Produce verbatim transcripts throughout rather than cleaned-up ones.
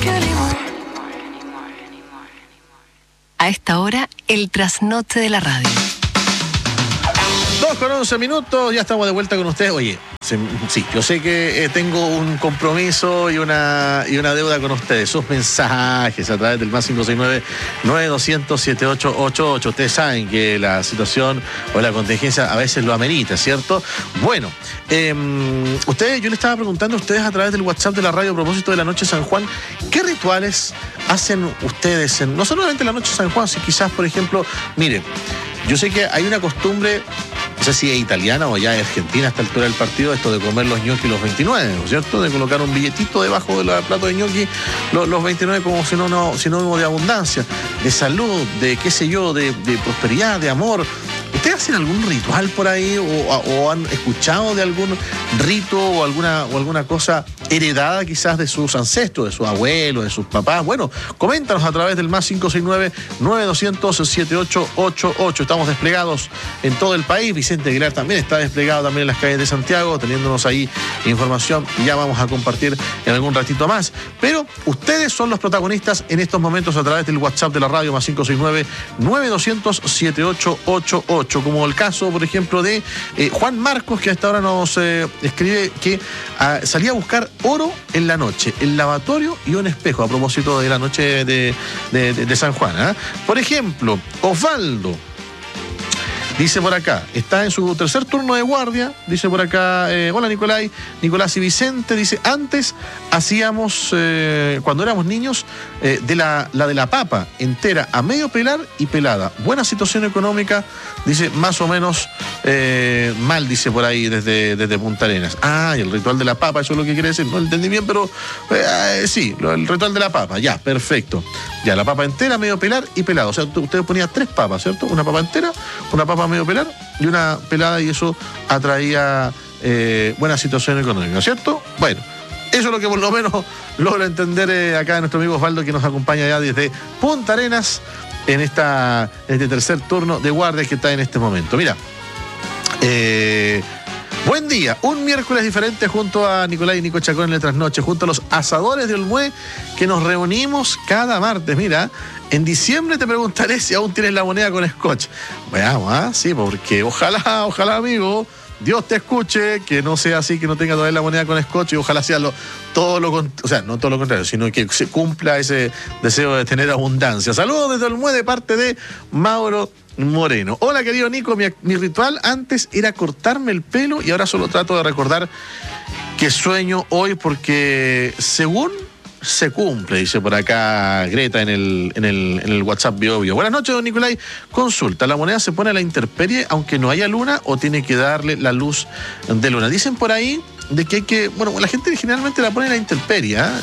A esta hora, el trasnoche de la radio. Dos con once minutos, ya estamos de vuelta con ustedes. Oye, sí, yo sé que eh, tengo un compromiso y una, y una deuda con ustedes. Sus mensajes a través del más cinco seis nueve, nueve dos cero cero, siete ocho ocho ocho. Ustedes saben que la situación o la contingencia a veces lo amerita, ¿cierto? Bueno, eh, ustedes, yo le estaba preguntando a ustedes a través del WhatsApp de la radio a propósito de la Noche de San Juan, ¿qué rituales hacen ustedes en, no solamente en la Noche de San Juan, si quizás, por ejemplo, miren, yo sé que hay una costumbre, no sé si es italiana o ya es argentina a esta altura del partido, esto de comer los ñoquis los veintinueve, ¿no es cierto? De colocar un billetito debajo del plato de ñoquis los, los veintinueve como sinónimo, sinónimo de abundancia, de salud, de qué sé yo, de, de prosperidad, de amor. ¿Ustedes hacen algún ritual por ahí o, o han escuchado de algún rito o alguna, o alguna cosa heredada quizás de sus ancestros, de sus abuelos, de sus papás? Bueno, coméntanos a través del más cinco seis nueve, nueve dos cero cero, siete ocho ocho ocho. Estamos desplegados en todo el país. Vicente Aguilar también está desplegado también en las calles de Santiago, teniéndonos ahí información y ya vamos a compartir en algún ratito más. Pero ustedes son los protagonistas en estos momentos a través del WhatsApp de la radio más cinco seis nueve, nueve dos cero cero, siete ocho ocho ocho. Como el caso, por ejemplo, de eh, Juan Marcos, que hasta ahora nos eh, escribe que ah, salía a buscar oro en la noche, el lavatorio y un espejo, a propósito de la noche de, de, de, de San Juan. ¿eh? Por ejemplo, Osvaldo dice por acá, está en su tercer turno de guardia, dice por acá, eh, hola Nicolai, Nicolás y Vicente, dice, antes hacíamos, eh, cuando éramos niños, eh, de la, la de la papa entera a medio pelar y pelada. Buena situación económica, dice, más o menos eh, mal, dice por ahí, desde, desde Punta Arenas. Ah, y el ritual de la papa, eso es lo que quiere decir, no lo entendí bien, pero eh, sí, el ritual de la papa, ya, perfecto. Ya, la papa entera, medio pelar y pelada. O sea, usted ponía tres papas, ¿cierto? Una papa entera, una papa medio pelar y una pelada, y eso atraía eh, buena situación económica, ¿cierto? Bueno, eso es lo que por lo menos logra entender eh, acá nuestro amigo Osvaldo, que nos acompaña ya desde Punta Arenas en, esta, en este tercer turno de guardia que está en este momento. Mira, eh, buen día, un miércoles diferente junto a Nicolai y Nico Chacón en el Trasnoche, junto a los asadores de Olmué que nos reunimos cada martes. Mira, en diciembre te preguntaré si aún tienes la moneda con scotch. Veamos, ¿ah? Sí, porque ojalá, ojalá, amigo, Dios te escuche, que no sea así, que no tenga todavía la moneda con scotch, y ojalá sea lo, todo lo contrario, o sea, no todo lo contrario, sino que se cumpla ese deseo de tener abundancia. Saludos desde Olmué de parte de Mauro Moreno. Hola, querido Nico, mi, mi ritual antes era cortarme el pelo y ahora solo trato de recordar que sueño hoy porque según se cumple, dice por acá Greta en el, en el, en el WhatsApp Bio Bio. Buenas noches, don Nicolai. Consulta, ¿la moneda se pone a la intemperie aunque no haya luna o tiene que darle la luz de luna? Dicen por ahí de que hay que, bueno, la gente generalmente la pone a la intemperie, ¿eh?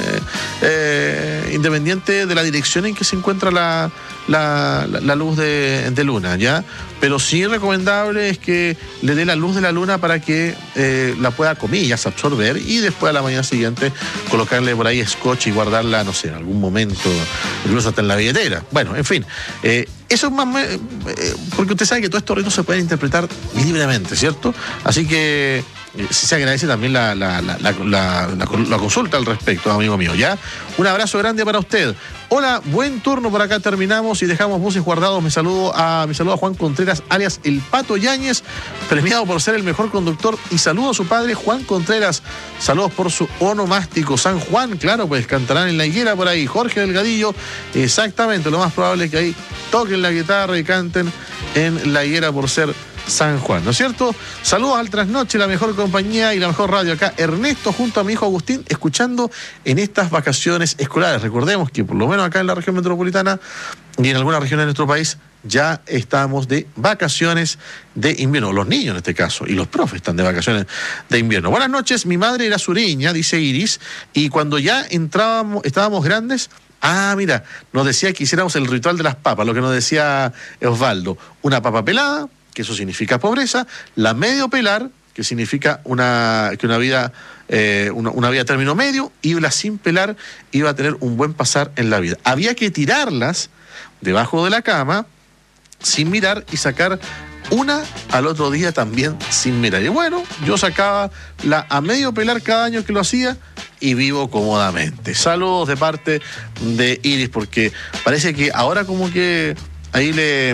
Eh, independiente de la dirección en que se encuentra la, la, la, la luz de, de luna, ¿ya? Pero sí recomendable es que le dé la luz de la luna para que eh, la pueda, comillas, absorber y después a la mañana siguiente colocarle por ahí scotch y guardarla, no sé, en algún momento, incluso hasta en la billetera. Bueno, en fin, eh, eso es más, eh, porque usted sabe que todos estos ritos se pueden interpretar libremente, ¿cierto? Así que Eh, se agradece también la, la, la, la, la, la, la consulta al respecto, amigo mío, ¿ya? Un abrazo grande para usted. Hola, buen turno, por acá terminamos y dejamos buses guardados. Me saludo a, me saludo a Juan Contreras, alias El Pato Yáñez, premiado por ser el mejor conductor, y saludo a su padre Juan Contreras. Saludos por su onomástico San Juan, claro, pues cantarán en la higuera por ahí. Jorge Delgadillo, exactamente, lo más probable es que ahí toquen la guitarra y canten en la higuera por ser San Juan, ¿no es cierto? Saludos al Trasnoche, la mejor compañía y la mejor radio acá. Ernesto junto a mi hijo Agustín, escuchando en estas vacaciones escolares. Recordemos que por lo menos acá en la región metropolitana y en algunas regiones de nuestro país ya estamos de vacaciones de invierno. Los niños en este caso y los profes están de vacaciones de invierno. Buenas noches, mi madre era sureña, dice Iris, y cuando ya entrábamos, estábamos grandes, ah, mira, nos decía que hiciéramos el ritual de las papas, lo que nos decía Osvaldo. Una papa pelada, que eso significa pobreza, la medio pelar, que significa una, que una vida, eh, una, una vida término medio, y la sin pelar iba a tener un buen pasar en la vida. Había que tirarlas debajo de la cama, sin mirar, y sacar una al otro día también sin mirar. Y bueno, yo sacaba la a medio pelar cada año que lo hacía, y vivo cómodamente. Saludos de parte de Iris, porque parece que ahora como que ahí le,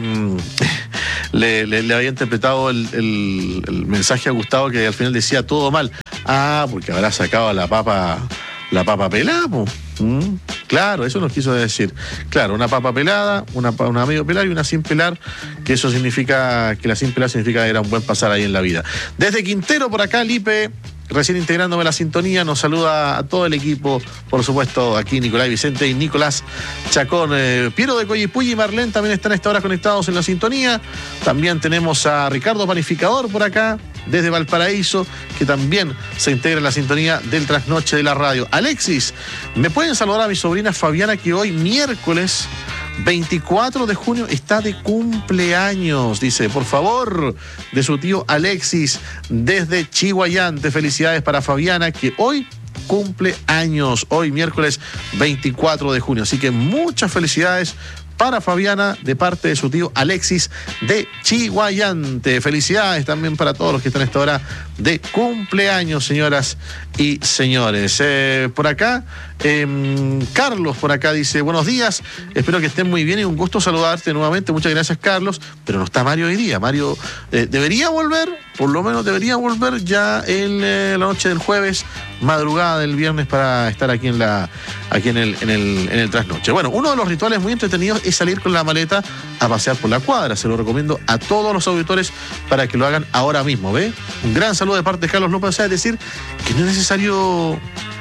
le, le, le había interpretado el, el, el mensaje a Gustavo, que al final decía todo mal. Ah, porque habrá sacado la papa, la papa pelada, po. ¿Mm? Claro, eso nos quiso decir. Claro, una papa pelada, una, una medio pelar y una sin pelar, que eso significa, que la sin pelar significa que era un buen pasar ahí en la vida. Desde Quintero, por acá, Lipe, recién integrándome a la sintonía, nos saluda a todo el equipo, por supuesto, aquí Nicolás Vicente y Nicolás Chacón. Eh, Piero de Coyipulli y Marlene también están a esta hora conectados en la sintonía. También tenemos a Ricardo Panificador por acá, desde Valparaíso, que también se integra en la sintonía del trasnoche de la radio. Alexis, ¿me pueden saludar a mi sobrina Fabiana, que hoy, miércoles veinticuatro de junio, está de cumpleaños? Dice, por favor, de su tío Alexis, desde Chihuayante. Felicidades para Fabiana, que hoy cumple años, hoy miércoles veinticuatro de junio. Así que muchas felicidades para Fabiana, de parte de su tío Alexis de Chihuayante. Felicidades también para todos los que están a esta hora de cumpleaños, señoras y señores. Eh, por acá, eh, Carlos por acá dice, buenos días, espero que estén muy bien y un gusto saludarte nuevamente. Muchas gracias, Carlos. Pero no está Mario hoy día. Mario eh, debería volver, por lo menos debería volver ya en eh, la noche del jueves, madrugada del viernes, para estar aquí en la aquí en el, en el, en el trasnoche. Bueno, uno de los rituales muy entretenidos es salir con la maleta a pasear por la cuadra. Se lo recomiendo a todos los auditores para que lo hagan ahora mismo, ¿ve? Un gran saludo de parte de Carlos López. O sea, es decir, que no es necesario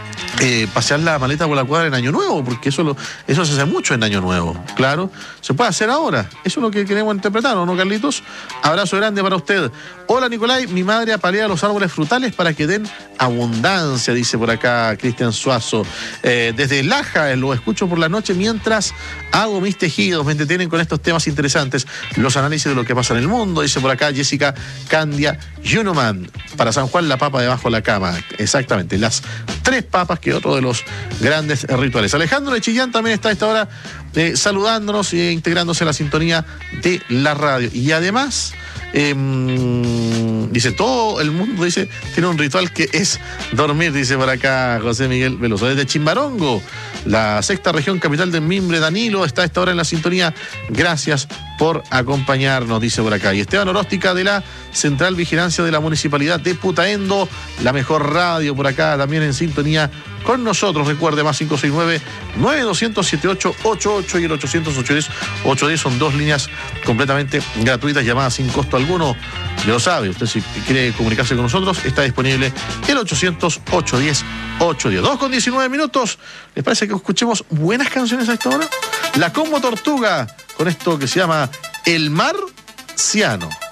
eh, pasear la maleta por la cuadra en Año Nuevo, porque eso, lo, eso se hace mucho en Año Nuevo. Claro, se puede hacer ahora. Eso es lo que queremos interpretar, ¿no, Carlitos? Abrazo grande para usted. Hola, Nicolai, mi madre apalea los árboles frutales para que den abundancia, dice por acá Cristian Suazo. Eh, desde Laja, lo escucho por la noche mientras hago mis tejidos, me entretienen con estos temas interesantes, los análisis de lo que pasa en el mundo, dice por acá Jessica Candia Yunuman. Para San Juan, la papa debajo de la cama. Exactamente, las tres papas, que otro de los grandes rituales. Alejandro de Chillán también está a esta hora eh, saludándonos e integrándose a la sintonía de la radio. Y además, eh, dice, todo el mundo dice tiene un ritual que es dormir, dice por acá José Miguel Veloso. Desde Chimbarongo, la sexta región capital del Mimbre, Danilo está a esta hora en la sintonía. Gracias por acompañarnos, dice por acá. Y Esteban Oróstica, de la Central Vigilancia de la Municipalidad de Putaendo, la mejor radio por acá, también en sintonía con nosotros. Recuerde, más cinco seis nueve, nueve dos cero cero, siete ocho ocho ocho y el ochocientos, ochocientos diez, ochocientos diez. Son dos líneas completamente gratuitas, llamadas sin costo alguno. Ya lo sabe, usted si quiere comunicarse con nosotros, está disponible el ochocientos, ochocientos diez, ochocientos diez. dos con diecinueve minutos. ¿Les parece que escuchemos buenas canciones a esta hora? La Combo Tortuga, con esto que se llama El Marciano.